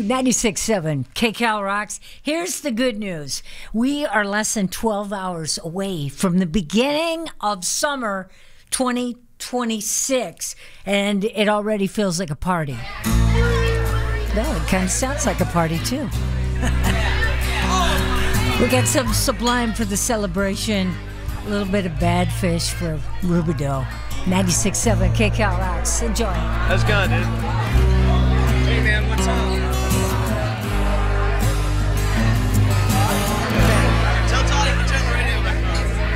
96.7 KCAL Rocks. Here's the good news. We are less than 12 hours away from the beginning of summer 2026, and it already feels like a party. No, it kind of sounds like a party, too. We got some Sublime for the celebration, a little bit of Bad Fish for Rubidoux. 96.7 KCAL Rocks. Enjoy. How's it going, dude? Hey, man, what's up?